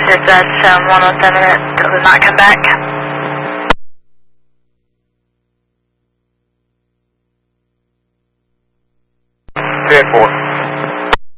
Dispatch 107, it does not come back. 10-4.